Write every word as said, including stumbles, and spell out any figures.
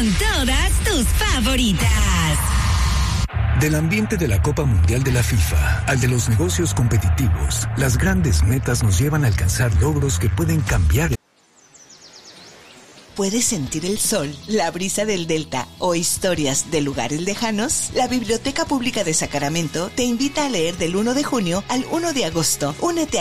con todas tus favoritas. Del ambiente de la Copa Mundial de la FIFA al de los negocios competitivos, las grandes metas nos llevan a alcanzar logros que pueden cambiar. ¿Puedes sentir el sol, la brisa del Delta o historias de lugares lejanos? La Biblioteca Pública de Sacramento te invita a leer del uno de junio al uno de agosto. Únete a